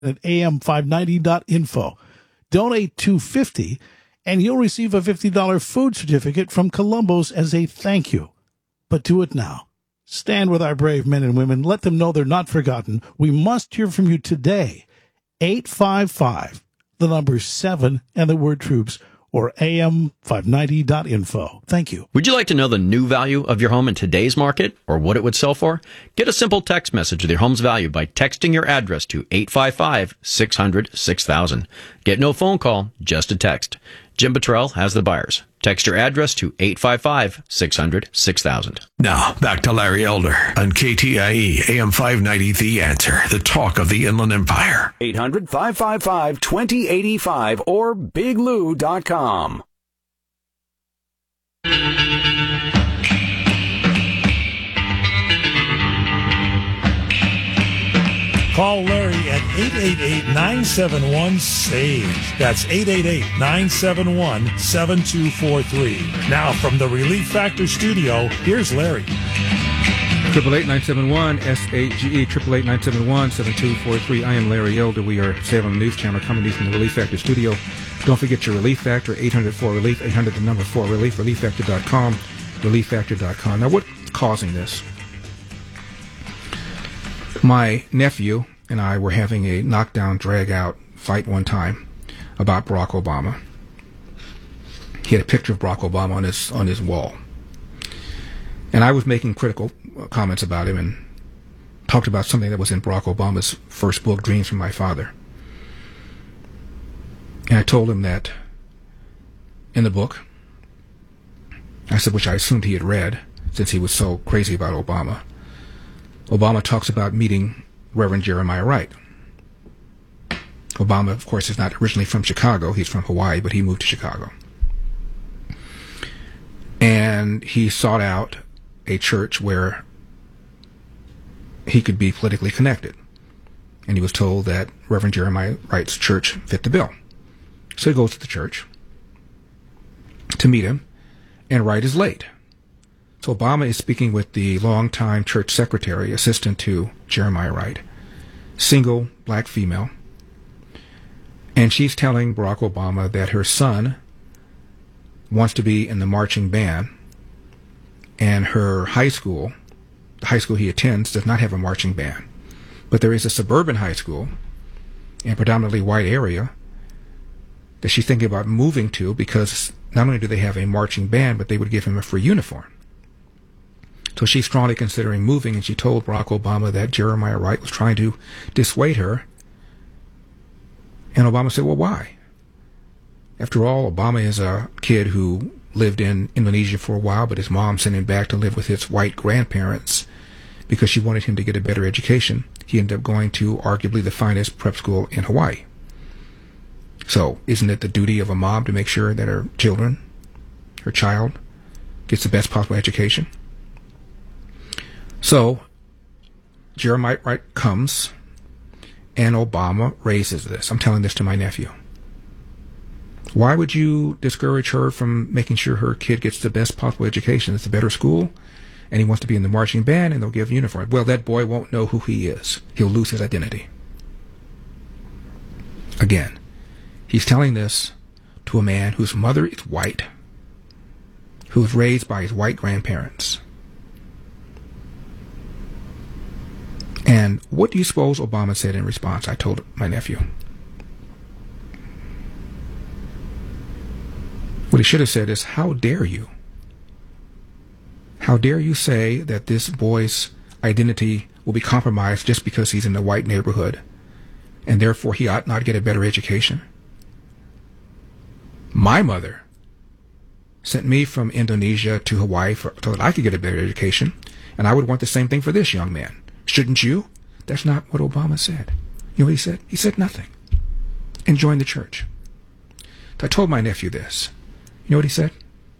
at am590.info. Donate $2.50 and you'll receive a $50 food certificate from Columbo's as a thank you. But do it now. Stand with our brave men and women. Let them know they're not forgotten. We must hear from you today. 855, the number 7 and the word troops, or am590.info. Thank you. Would you like to know the new value of your home in today's market or what it would sell for? Get a simple text message with your home's value by texting your address to 855-600-6000. Get no phone call, just a text. Jim Buttrell has the buyers. Text your address to 855-600-6000. Now, back to Larry Elder on KTIE AM 590 The Answer, the talk of the Inland Empire. 800-555-2085 or biglou.com. Call Larry at 888-971-SAGE. That's 888-971-7243. Now from the Relief Factor studio, here's Larry. 888-971-SAGE, 888-971-7243. I am Larry Elder. We are Salem News Channel coming to you from the Relief Factor studio. Don't forget your Relief Factor, 800-4RELIEF, 800 the number 4RELIEF, ReliefFactor.com, ReliefFactor.com. Now, what's causing this? My nephew and I were having a knockdown, drag-out fight one time about Barack Obama. He had a picture of Barack Obama on his wall. And I was making critical comments about him and talked about something that was in Barack Obama's first book, Dreams from My Father. And I told him that in the book, I said, which I assumed he had read since he was so crazy about Obama, Obama talks about meeting Reverend Jeremiah Wright. Obama, of course, is not originally from Chicago. He's from Hawaii, but he moved to Chicago. And he sought out a church where he could be politically connected. And he was told that Reverend Jeremiah Wright's church fit the bill. So he goes to the church to meet him, and Wright is late. So Obama is speaking with the longtime church secretary, assistant to Jeremiah Wright, single black female, and she's telling Barack Obama that her son wants to be in the marching band, and her high school, the high school he attends, does not have a marching band. But there is a suburban high school in a predominantly white area that she's thinking about moving to because not only do they have a marching band, but they would give him a free uniform. So she's strongly considering moving, and she told Barack Obama that Jeremiah Wright was trying to dissuade her. And Obama said, well, why? After all, Obama is a kid who lived in Indonesia for a while, but his mom sent him back to live with his white grandparents because she wanted him to get a better education. He ended up going to arguably the finest prep school in Hawaii. So isn't it the duty of a mom to make sure that her child, gets the best possible education? So Jeremiah Wright comes, and Obama raises this. I'm telling this to my nephew. Why would you discourage her from making sure her kid gets the best possible education? It's a better school, and he wants to be in the marching band, and they'll give uniform. Well, that boy won't know who he is. He'll lose his identity. Again, he's telling this to a man whose mother is white, who was raised by his white grandparents. And what do you suppose Obama said in response? I told my nephew. What he should have said is, how dare you? How dare you say that this boy's identity will be compromised just because he's in a white neighborhood, and therefore he ought not get a better education? My mother sent me from Indonesia to Hawaii so that I could get a better education, and I would want the same thing for this young man. Shouldn't you? That's not what Obama said. You know what he said? He said nothing. And joined the church. So I told my nephew this. You know what he said?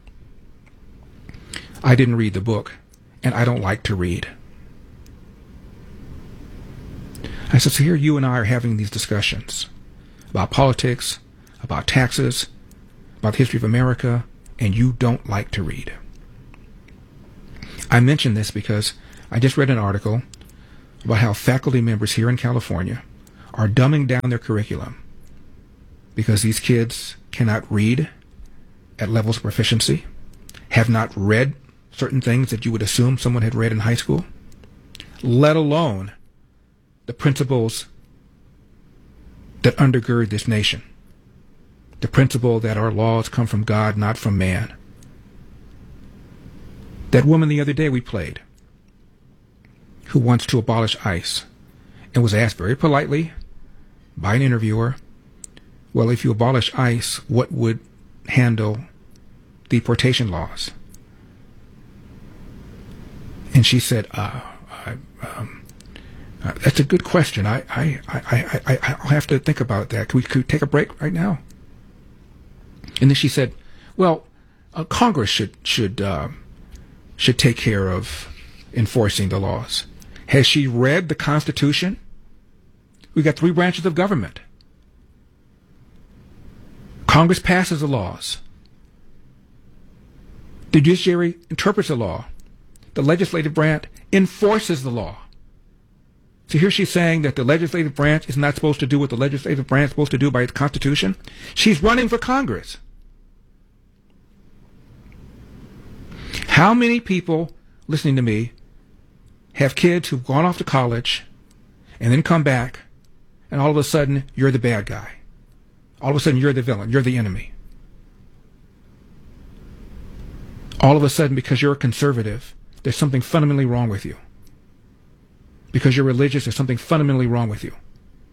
I didn't read the book, and I don't like to read. I said, so here you and I are having these discussions about politics, about taxes, about the history of America, and you don't like to read. I mention this because I just read an article about how faculty members here in California are dumbing down their curriculum because these kids cannot read at levels of proficiency, have not read certain things that you would assume someone had read in high school, let alone the principles that undergird this nation. The principle that our laws come from God, not from man. That woman the other day we played, who wants to abolish ICE, and was asked very politely by an interviewer, well, if you abolish ICE, what would handle deportation laws? And she said, that's a good question. I'll have to think about that. Could we take a break right now? And then she said, well, Congress should take care of enforcing the laws. Has she read the Constitution? We've got 3 branches of government. Congress passes the laws. The judiciary interprets the law. The legislative branch enforces the law. So here she's saying that the legislative branch is not supposed to do what the legislative branch is supposed to do by its Constitution. She's running for Congress. How many people listening to me have kids who've gone off to college and then come back, and all of a sudden you're the bad guy? All of a sudden you're the villain. You're the enemy. All of a sudden, because you're a conservative, there's something fundamentally wrong with you. Because you're religious, there's something fundamentally wrong with you.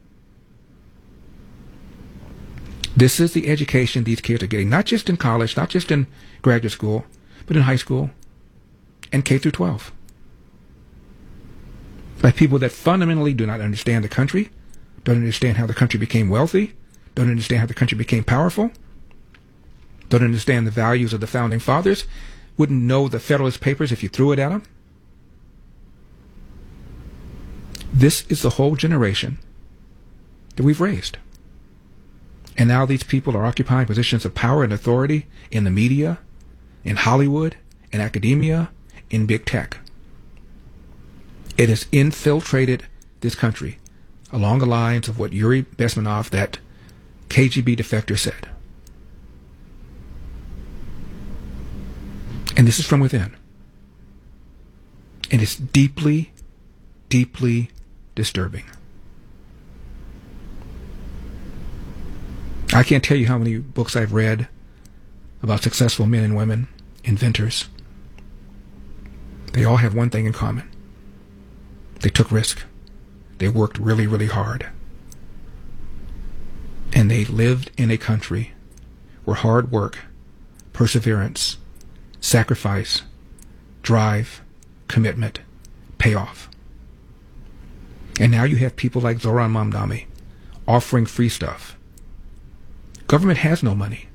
This is the education these kids are getting, not just in college, not just in graduate school, but in high school and K through 12. By people that fundamentally do not understand the country, don't understand how the country became wealthy, don't understand how the country became powerful, don't understand the values of the founding fathers, wouldn't know the Federalist Papers if you threw it at them. This is the whole generation that we've raised. And now these people are occupying positions of power and authority in the media, in Hollywood, in academia, in big tech. It has infiltrated this country along the lines of what Yuri Bezmenov, that KGB defector, said. And this is from within. And it's deeply, deeply disturbing. I can't tell you how many books I've read about successful men and women, inventors. They all have one thing in common. They took risk. They worked really, really hard. And they lived in a country where hard work, perseverance, sacrifice, drive, commitment pay off. And now you have people like Zoran Mamdani offering free stuff. Government has no money.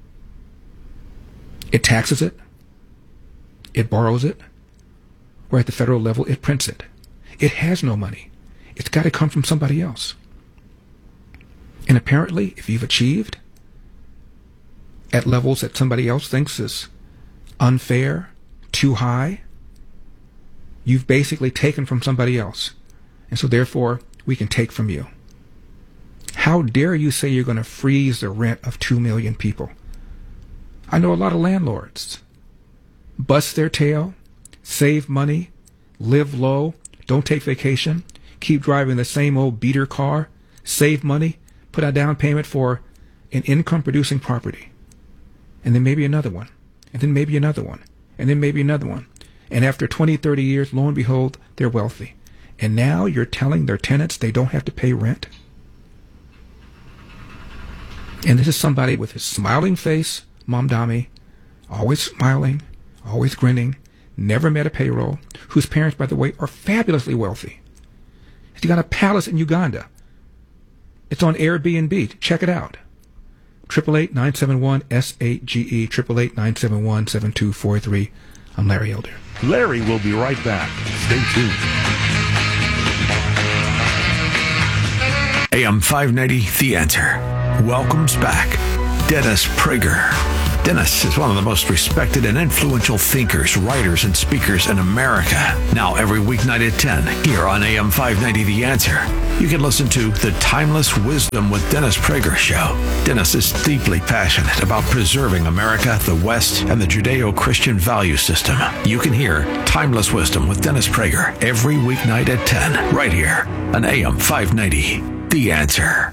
It taxes it. It borrows it. Or at the federal level, it prints it. It has no money. It's got to come from somebody else. And apparently, if you've achieved at levels that somebody else thinks is unfair, too high, you've basically taken from somebody else. And so therefore, we can take from you. How dare you say you're going to freeze the rent of 2 million people? I know a lot of landlords. Bust their tail, save money, live low, don't take vacation, keep driving the same old beater car, save money, put a down payment for an income-producing property. And then maybe another one. And then maybe another one. And then maybe another one. And after 20, 30 years, lo and behold, they're wealthy. And now you're telling their tenants they don't have to pay rent? And this is somebody with his smiling face, Mamdani, always smiling, always grinning, never met a payroll, whose parents, by the way, are fabulously wealthy. He's got a palace in Uganda. It's on Airbnb. Check it out. 888-971-SAGE, 888-971-7243. I'm Larry Elder. Larry will be right back. Stay tuned. AM 590, The Answer. Welcomes back Dennis Prager. Dennis is one of the most respected and influential thinkers, writers, and speakers in America. Now every weeknight at 10 here on AM 590 The Answer. You can listen to The Timeless Wisdom with Dennis Prager show. Dennis is deeply passionate about preserving America, the West, and the Judeo-Christian value system. You can hear Timeless Wisdom with Dennis Prager every weeknight at 10 right here on AM 590 The Answer.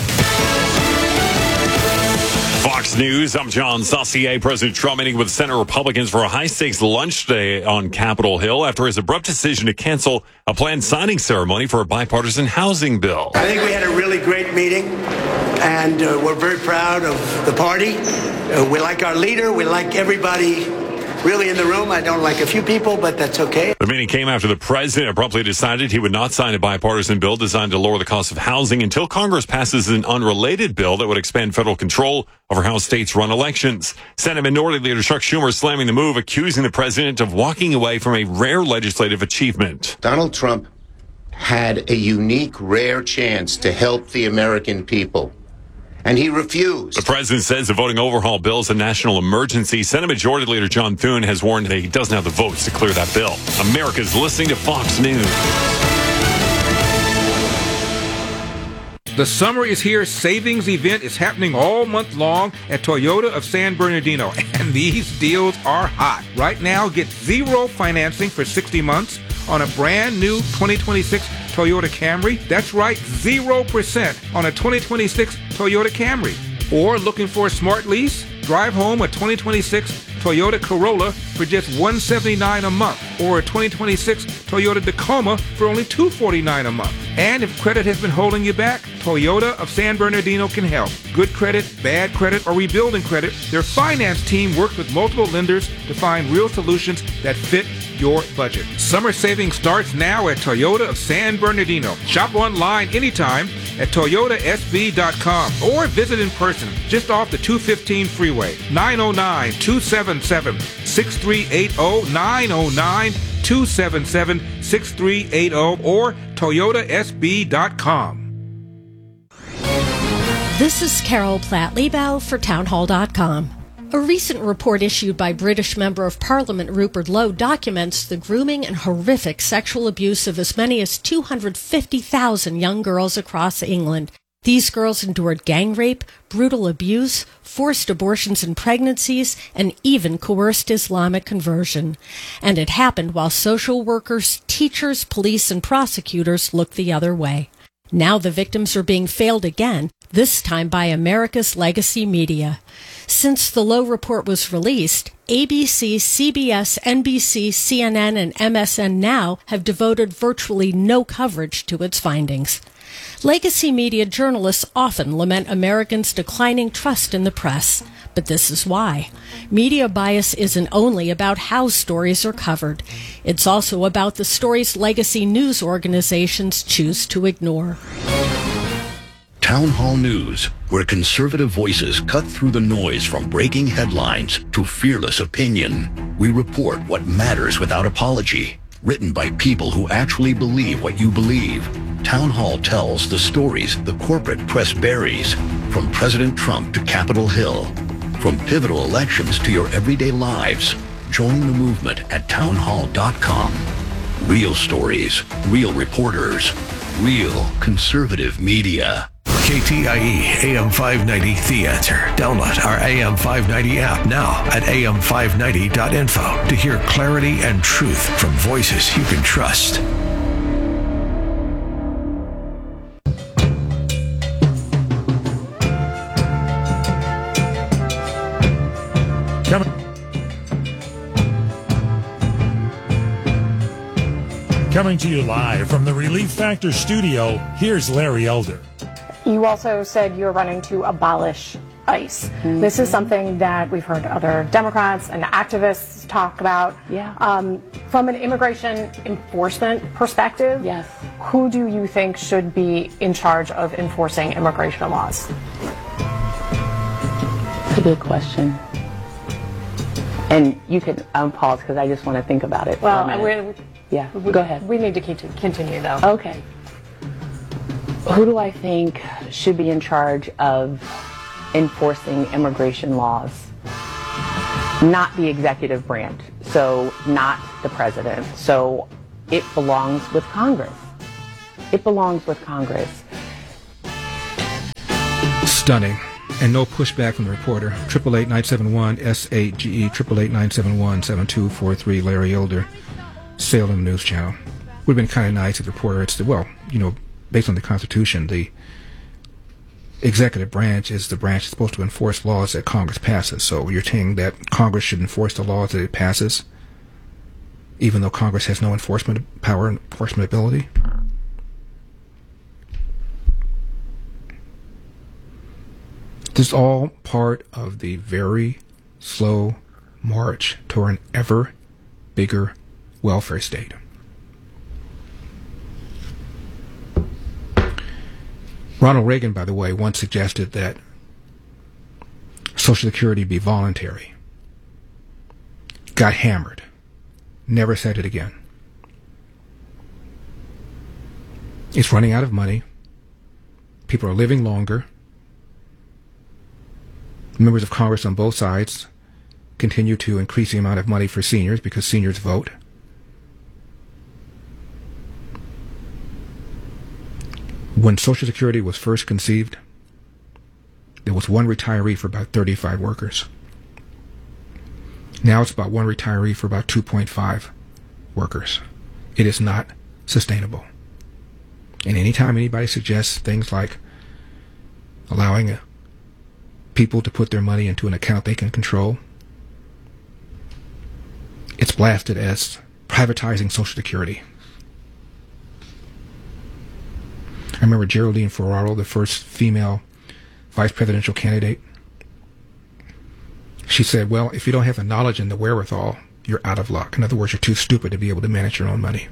Fox News, I'm John Saucier. President Trump meeting with Senate Republicans for a high-stakes lunch today on Capitol Hill after his abrupt decision to cancel a planned signing ceremony for a bipartisan housing bill. I think we had a really great meeting, and we're very proud of the party. We like our leader. We like everybody really in the room. I don't like a few people, but that's okay. The meeting came after the president abruptly decided he would not sign a bipartisan bill designed to lower the cost of housing until Congress passes an unrelated bill that would expand federal control over how states run elections. Senate Minority Leader Chuck Schumer slamming the move, accusing the president of walking away from a rare legislative achievement. Donald Trump had a unique, rare chance to help the American people, and he refused. The president says the voting overhaul bill is a national emergency. Senate Majority Leader John Thune has warned that he doesn't have the votes to clear that bill. America's listening to Fox News. The summer is here. Savings event is happening all month long at Toyota of San Bernardino, and these deals are hot. Right now, get zero financing for 60 months on a brand new 2026 Toyota Camry. That's right, 0% on a 2026 Toyota Camry. Or looking for a smart lease? Drive home a 2026 Toyota Corolla for just $179 a month, or a 2026 Toyota Tacoma for only $249 a month. And if credit has been holding you back, Toyota of San Bernardino can help. Good credit, bad credit, or rebuilding credit, their finance team works with multiple lenders to find real solutions that fit your budget. Summer savings starts now at Toyota of San Bernardino. Shop online anytime at toyotasb.com or visit in person just off the 215 freeway. 909-277-6380, 909-277-6380, or toyotasb.com. This is Carol Platt-Liebau for townhall.com. A recent report issued by British Member of Parliament Rupert Lowe documents the grooming and horrific sexual abuse of as many as 250,000 young girls across England. These girls endured gang rape, brutal abuse, forced abortions and pregnancies, and even coerced Islamic conversion. And it happened while social workers, teachers, police, and prosecutors looked the other way. Now the victims are being failed again, this time by America's legacy media. Since the Lowe report was released, ABC, CBS, NBC, CNN, and MSN Now have devoted virtually no coverage to its findings. Legacy media journalists often lament Americans' declining trust in the press, but this is why. Media bias isn't only about how stories are covered. It's also about the stories legacy news organizations choose to ignore. Town Hall News, where conservative voices cut through the noise from breaking headlines to fearless opinion. We report what matters without apology. Written by people who actually believe what you believe. Town Hall tells the stories the corporate press buries, from President Trump to Capitol Hill. From pivotal elections to your everyday lives. Join the movement at townhall.com. Real stories, real reporters, real conservative media. KTIE AM 590 The Answer. Download our AM 590 app now at am590.info to hear clarity and truth from voices you can trust. Coming to you live from the Relief Factor studio, here's Larry Elder. You also said you're running to abolish ICE. Mm-hmm. This is something that we've heard other Democrats and activists talk about. Yeah. From an immigration enforcement perspective, yes. Who do you think should be in charge of enforcing immigration laws? That's a good question. And you can pause because I just want to think about it. Well, go ahead. We need to continue though. Okay. Who do I think should be in charge of enforcing immigration laws? not the executive branch, so not the president. So it belongs with Congress. It belongs with Congress. Stunning. And no pushback from the reporter. 888-971-SAGE, 888-971-7243, Larry Elder, Salem News Channel. Would have been kind of nice if the reporter had said, well, based on the Constitution, the executive branch is the branch that's supposed to enforce laws that Congress passes. So you're saying that Congress should enforce the laws that it passes, even though Congress has no enforcement power and enforcement ability? This is all part of the very slow march toward an ever bigger welfare state. Ronald Reagan, by the way, once suggested that Social Security be voluntary. Got hammered. Never said it again. It's running out of money. People are living longer. Members of Congress on both sides continue to increase the amount of money for seniors because seniors vote. When Social Security was first conceived, there was one retiree for about 35 workers. Now it's about one retiree for about 2.5 workers. It is not sustainable. And anytime anybody suggests things like allowing people to put their money into an account they can control, it's blasted as privatizing Social Security. I remember Geraldine Ferraro, the first female vice presidential candidate. She said, well, if you don't have the knowledge and the wherewithal, you're out of luck. In other words, you're too stupid to be able to manage your own money.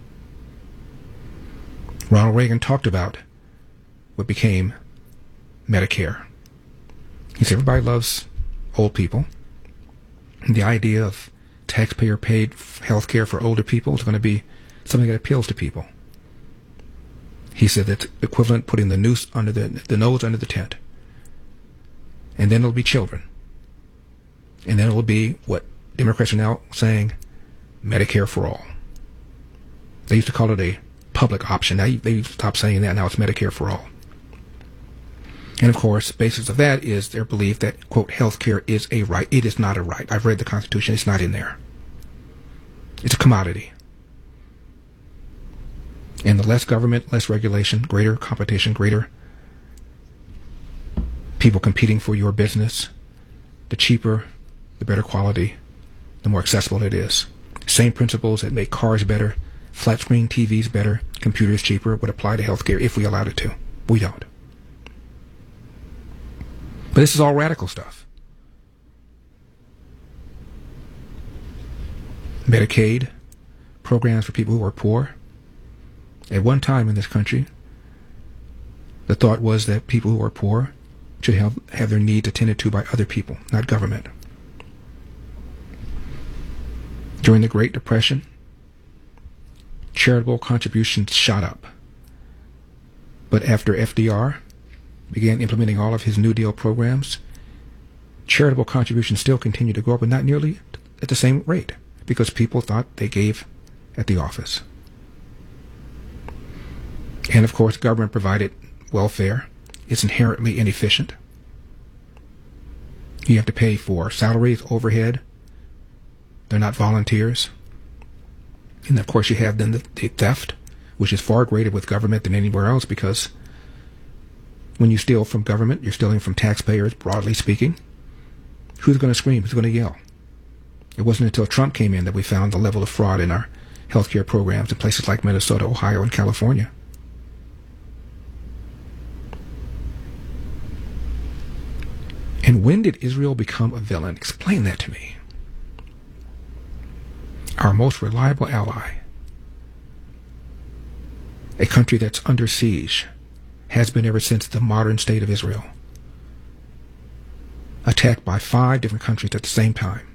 Ronald Reagan talked about what became Medicare. He said everybody loves old people. And the idea of taxpayer-paid health care for older people is going to be something that appeals to people. He said that's equivalent putting the noose under the nose under the tent. And then it'll be children. And then it'll be what Democrats are now saying, Medicare for all. They used to call it a public option. Now they stopped saying that. Now it's Medicare for all. And of course, the basis of that is their belief that, quote, health care is a right. It is not a right. I've read the Constitution. It's not in there. It's a commodity. And the less government, less regulation, greater competition, greater people competing for your business, the cheaper, the better quality, the more accessible it is. Same principles that make cars better, flat screen TVs better, computers cheaper would apply to healthcare if we allowed it to. We don't. But this is all radical stuff. Medicaid, programs for people who are poor. At one time in this country, the thought was that people who are poor should have their needs attended to by other people, not government. During the Great Depression, charitable contributions shot up. But after FDR began implementing all of his New Deal programs, charitable contributions still continued to go up, but not nearly at the same rate, because people thought they gave at the office. And of course, government-provided welfare is inherently inefficient. You have to pay for salaries, overhead. They're not volunteers. And of course, you have then the theft, which is far greater with government than anywhere else, because when you steal from government, you're stealing from taxpayers, broadly speaking. Who's going to scream? Who's going to yell? It wasn't until Trump came in that we found the level of fraud in our healthcare programs in places like Minnesota, Ohio, and California. And when did Israel become a villain? Explain that to me. Our most reliable ally, a country that's under siege, has been ever since the modern state of Israel, attacked by 5 different countries at the same time.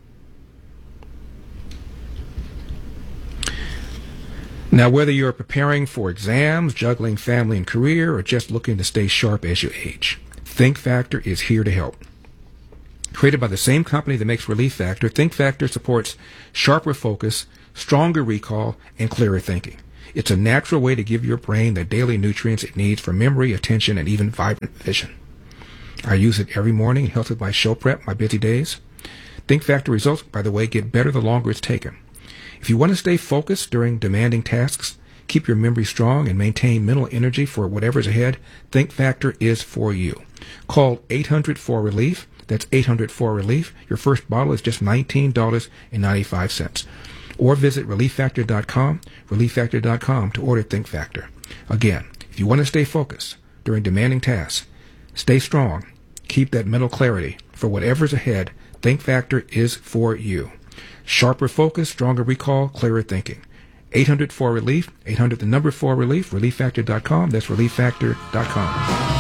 Now, whether you're preparing for exams, juggling family and career, or just looking to stay sharp as you age, Think Factor is here to help. Created by the same company that makes Relief Factor, Think Factor supports sharper focus, stronger recall, and clearer thinking. It's a natural way to give your brain the daily nutrients it needs for memory, attention, and even vibrant vision. I use it every morning and helps with my show prep, my busy days. Think Factor results, by the way, get better the longer it's taken. If you want to stay focused during demanding tasks, keep your memory strong, and maintain mental energy for whatever's ahead, Think Factor is for you. Call 800-4RELIEF. That's 800-4RELIEF. Your first bottle is just $19.95. Or visit ReliefFactor.com, ReliefFactor.com to order Think Factor. Again, if you want to stay focused during demanding tasks, stay strong, keep that mental clarity for whatever's ahead, Think Factor is for you. Sharper focus, stronger recall, clearer thinking. 800-4RELIEF, 800-4RELIEF, ReliefFactor.com. That's ReliefFactor.com.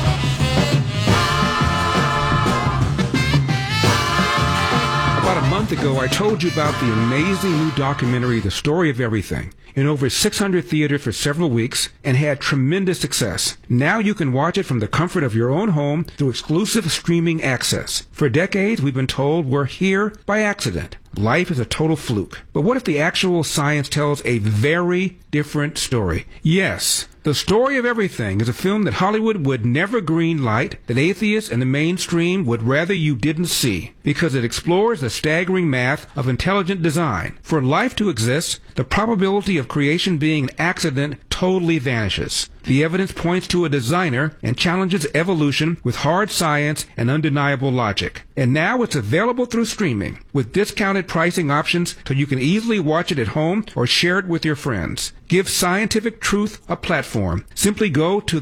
About a month ago, I told you about the amazing new documentary, The Story of Everything, in over 600 theaters for several weeks and had tremendous success. Now you can watch it from the comfort of your own home through exclusive streaming access. For decades, we've been told we're here by accident. Life is a total fluke. But what if the actual science tells a very different story? Yes. The Story of Everything is a film that Hollywood would never green light, that atheists and the mainstream would rather you didn't see, because it explores the staggering math of intelligent design. For life to exist, the probability of creation being an accident totally vanishes. The evidence points to a designer and challenges evolution with hard science and undeniable logic. And now it's available through streaming, with discounted pricing options so you can easily watch it at home or share it with your friends. Give scientific truth a platform. Simply go to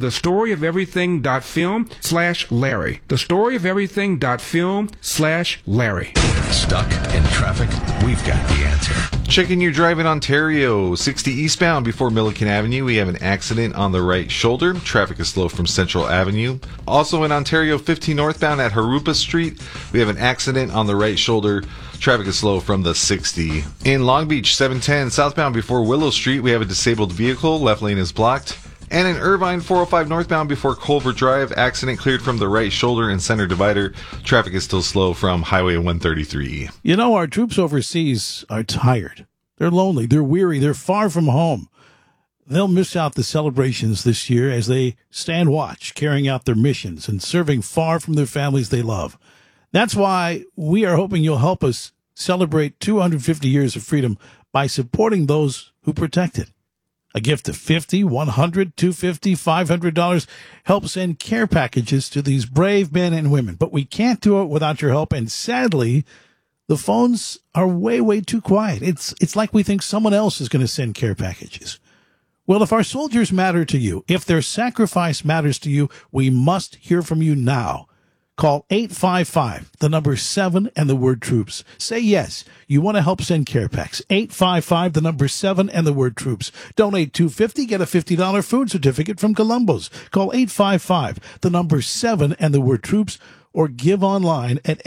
thestoryoferything.film/Larry. Thestoryoferything.film/Larry. Stuck in traffic? We've got the answer. Checking your drive in Ontario. 60 eastbound before Milliken Avenue. We have an accident on the right shoulder. Traffic is slow from Central Avenue. Also in Ontario, 15 northbound at Harupa Street. We have an accident on the right shoulder. Traffic is slow from the 60. In Long Beach, 710 southbound before Willow Street. We have a disabled vehicle. Left lane is blocked. And in Irvine, 405 northbound before Culver Drive, accident cleared from the right shoulder and center divider. Traffic is still slow from Highway 133. You know, our troops overseas are tired. They're lonely. They're weary. They're far from home. They'll miss out the celebrations this year as they stand watch, carrying out their missions and serving far from their families they love. That's why we are hoping you'll help us celebrate 250 years of freedom by supporting those who protect it. A gift of $50, $100, $250, $500 helps send care packages to these brave men and women. But we can't do it without your help. And sadly, the phones are way, way too quiet. It's like we think someone else is going to send care packages. Well, if our soldiers matter to you, if their sacrifice matters to you, we must hear from you now. Call 855, the number 7 and the word troops. Say yes, you want to help send care packs. 855, the number 7 and the word troops. Donate $250, get a $50 food certificate from Columbo's. Call 855, the number 7 and the word troops, or give online at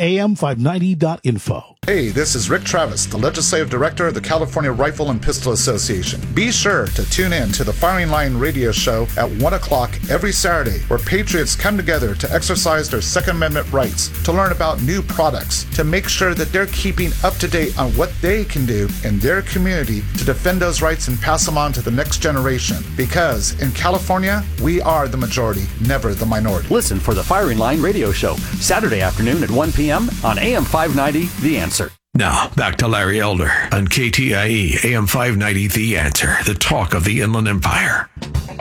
am590.info. Hey, this is Rick Travis, the Legislative Director of the California Rifle and Pistol Association. Be sure to tune in to the Firing Line radio show at 1 o'clock every Saturday, where patriots come together to exercise their Second Amendment rights, to learn about new products, to make sure that they're keeping up to date on what they can do in their community to defend those rights and pass them on to the next generation. Because in California, we are the majority, never the minority. Listen for the Firing Line radio show, Saturday afternoon at 1 p.m. on AM 590, The Answer. Now, back to Larry Elder on KTIE, AM 590, The Answer, the talk of the Inland Empire.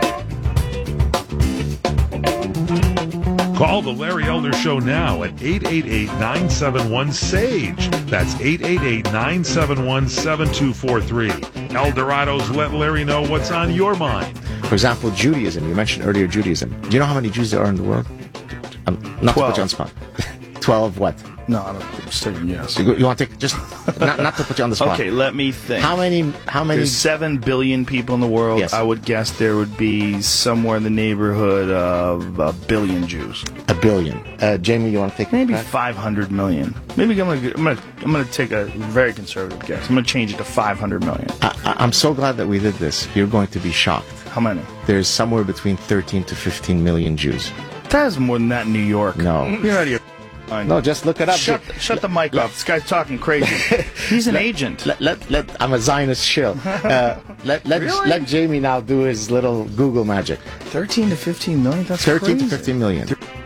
Call the Larry Elder Show now at 888-971-SAGE. That's 888-971-7243. El Dorado's Let Larry Know What's on Your Mind. For example, Judaism. You mentioned earlier Judaism. Do you know how many Jews there are in the world? Not 12. To put you on the spot. 12 what? No, I don't think yes. You want to take just not to put you on the spot. Okay, let me think. How many? There's 7 billion people in the world. Yes. I would guess there would be somewhere in the neighborhood of 1 billion Jews. 1 billion. Jamie, you want to take maybe 500 million? Maybe I'm gonna take a very conservative guess. I'm gonna change it to 500 million. I'm so glad that we did this. You're going to be shocked. How many? There's somewhere between 13 to 15 million Jews. That is more than that in New York. No. You're out of your No, just look it up. Shut the mic off. This guy's talking crazy. He's an agent. I'm a Zionist shill. Let Jamie now do his little Google magic. 13 to 15 million? That's 13 crazy. to 15 million.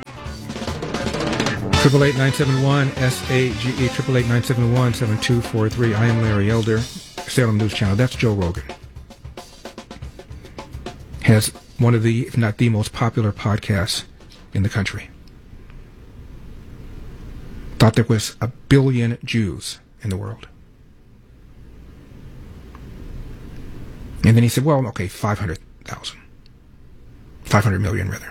888-971-SAGE, 888-971-7243. I am Larry Elder, Salem News Channel. That's Joe Rogan. Has one of the, if not the most popular podcasts in the country. Thought there was 1 billion Jews in the world. And then he said, well, okay, 500,000. 500 million, rather.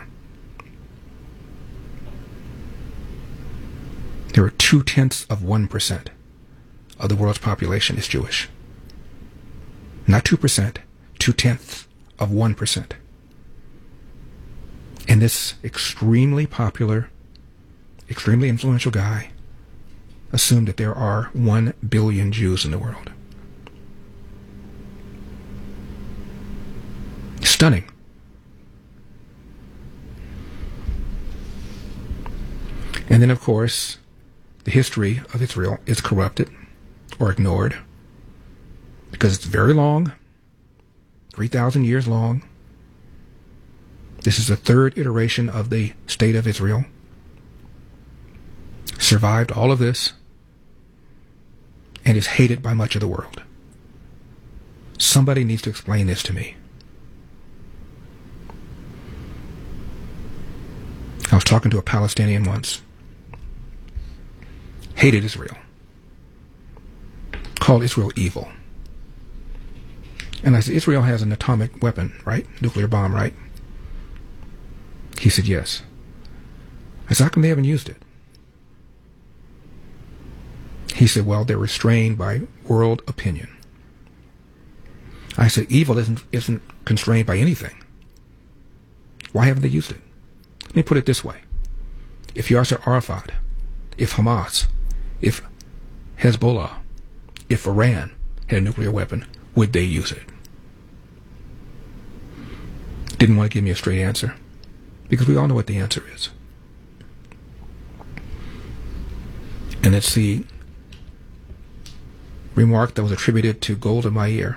There are 0.2% of the world's population is Jewish. Not 2%, 0.2%. And this extremely popular, extremely influential guy assumed that there are 1 billion Jews in the world. Stunning. And then, of course, the history of Israel is corrupted or ignored because it's very long, 3,000 years long. This is the third iteration of the State of Israel. Survived all of this and is hated by much of the world. Somebody needs to explain this to me. I was talking to a Palestinian once. Hated Israel. Called Israel evil. And I said, Israel has an atomic weapon, right? Nuclear bomb, right? He said, yes. I said, how come they haven't used it? He said, well, they're restrained by world opinion. I said, evil isn't constrained by anything. Why haven't they used it? Let me put it this way. If Yasser Arafat, if Hamas, if Hezbollah, if Iran had a nuclear weapon, would they use it? Didn't want to give me a straight answer, because we all know what the answer is. And it's the remark that was attributed to Golda Meir.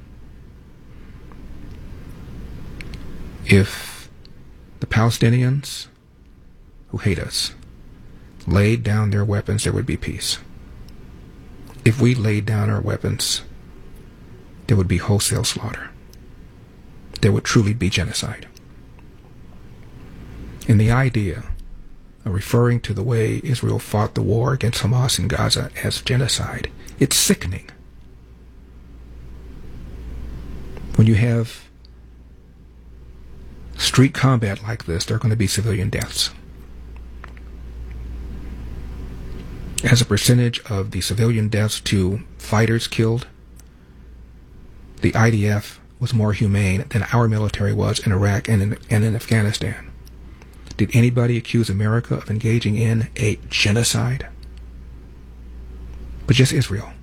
If the Palestinians who hate us laid down their weapons, there would be peace. If we laid down our weapons, there would be wholesale slaughter. There would truly be genocide. And the idea of referring to the way Israel fought the war against Hamas in Gaza as genocide, it's sickening. When you have street combat like this, there are going to be civilian deaths. As a percentage of the civilian deaths to fighters killed, the IDF was more humane than our military was in Iraq and in Afghanistan. Did anybody accuse America of engaging in a genocide? But just Israel.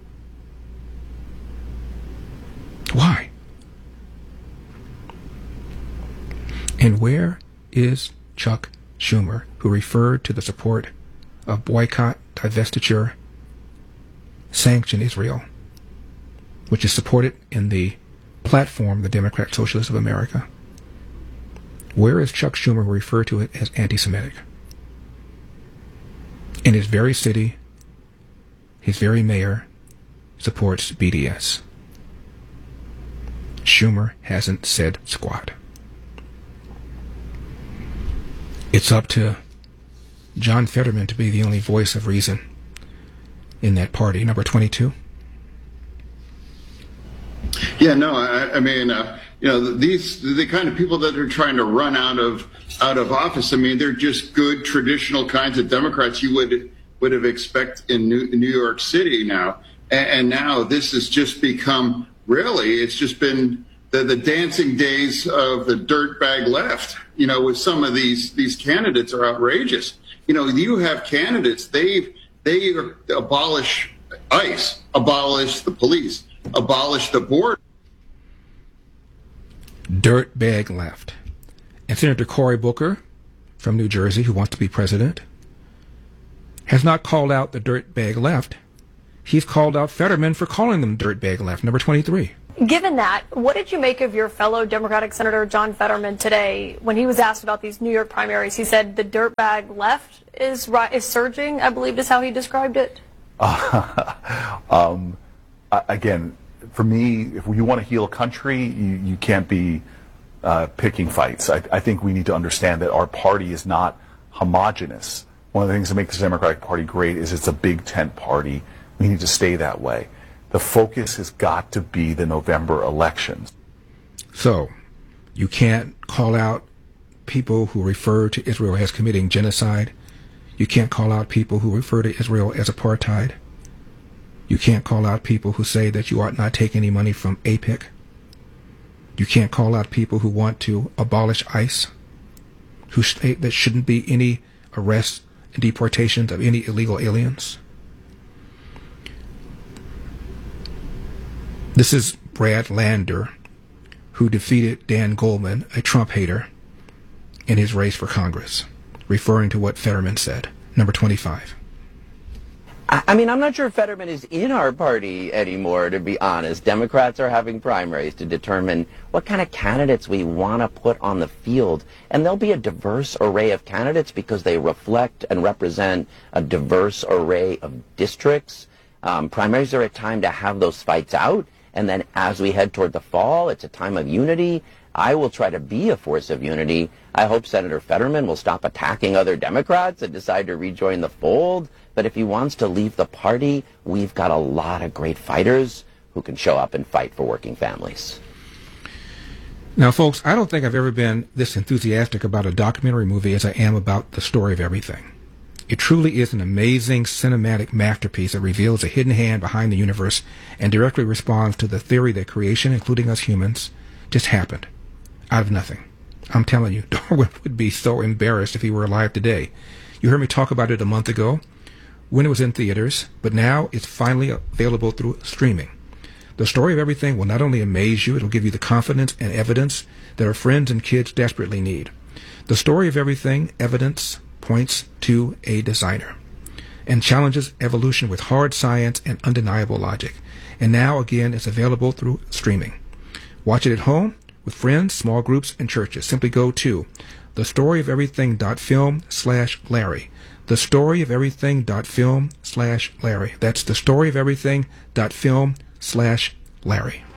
Why? And where is Chuck Schumer, who referred to the support of boycott, divestiture, sanction Israel, which is supported in the platform of the Democrat Socialists of America? Where is Chuck Schumer, who referred to it as anti-Semitic? In his very city, his very mayor supports BDS. Schumer hasn't said squat. It's up to John Fetterman to be the only voice of reason in that party. Number 22. Yeah, no, I mean, you know, the kind of people that are trying to run out of office. I mean, they're just good traditional kinds of Democrats you would have expected in New York City now, and now this has just become really, it's just been the dancing days of the dirtbag left. You know, with some of these candidates are outrageous. You know, you have candidates, they abolish ICE, abolish the police, abolish the border. Dirtbag left. And Senator Cory Booker from New Jersey, who wants to be president, has not called out the dirtbag left. He's called out Fetterman for calling them dirtbag left, number 23. Given that, what did you make of your fellow Democratic Senator John Fetterman today when he was asked about these New York primaries? He said the dirtbag left is surging, I believe is how he described it. Again, for me, if you want to heal a country, you can't be picking fights. I think we need to understand that our party is not homogenous. One of the things that makes the Democratic Party great is it's a big tent party. We need to stay that way. The focus has got to be the November elections. So, you can't call out people who refer to Israel as committing genocide. You can't call out people who refer to Israel as apartheid. You can't call out people who say that you ought not take any money from AIPAC. You can't call out people who want to abolish ICE, who state that shouldn't be any arrests and deportations of any illegal aliens. This is Brad Lander, who defeated Dan Goldman, a Trump hater, in his race for Congress, referring to what Fetterman said. Number 25. I mean, I'm not sure Fetterman is in our party anymore, to be honest. Democrats are having primaries to determine what kind of candidates we want to put on the field. And there'll be a diverse array of candidates because they reflect and represent a diverse array of districts. Primaries are a time to have those fights out. And then as we head toward the fall, it's a time of unity. I will try to be a force of unity. I hope Senator Fetterman will stop attacking other Democrats and decide to rejoin the fold. But if he wants to leave the party, we've got a lot of great fighters who can show up and fight for working families. Now, folks, I don't think I've ever been this enthusiastic about a documentary movie as I am about The Story of Everything. It truly is an amazing cinematic masterpiece that reveals a hidden hand behind the universe and directly responds to the theory that creation, including us humans, just happened out of nothing. I'm telling you, Darwin would be so embarrassed if he were alive today. You heard me talk about it a month ago when it was in theaters, but now it's finally available through streaming. The Story of Everything will not only amaze you, it will give you the confidence and evidence that our friends and kids desperately need. The Story of Everything evidence points to a designer and challenges evolution with hard science and undeniable logic. And now, again, it's available through streaming. Watch it at home, with friends, small groups, and churches. Simply go to thestoryoferything.film/Larry. Thestoryoferything.film/Larry. That's thestoryoferything.film/Larry.